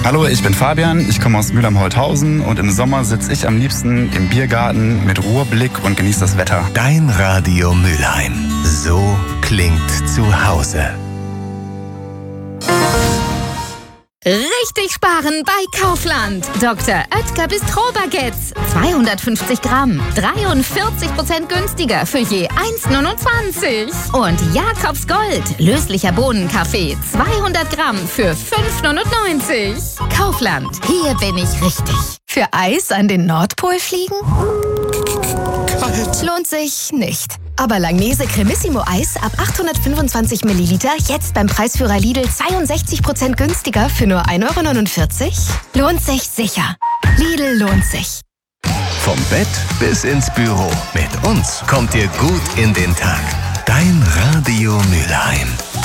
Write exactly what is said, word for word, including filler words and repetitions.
Hallo, ich bin Fabian, ich komme aus Mülheim-Holthausen und im Sommer sitze ich am liebsten im Biergarten mit Ruheblick und genieße das Wetter. Dein Radio Mülheim. So klingt zu Hause. Richtig sparen bei Kaufland. Doktor Oetker Bistro-Baguettes. zweihundertfünfzig Gramm. dreiundvierzig Prozent günstiger für je eins neunundzwanzig. Und Jakobs Gold. Löslicher Bohnenkaffee. zweihundert Gramm für fünf neunundneunzig. Kaufland. Hier bin ich richtig. Für Eis an den Nordpol fliegen? Kalt. Lohnt sich nicht. Aber Langnese Cremissimo Eis ab achthundertfünfundzwanzig Milliliter jetzt beim Preisführer Lidl zweiundsechzig Prozent günstiger für nur ein Euro neunundvierzig? Lohnt sich sicher. Lidl lohnt sich. Vom Bett bis ins Büro. Mit uns kommt ihr gut in den Tag. Dein Radio Mülheim.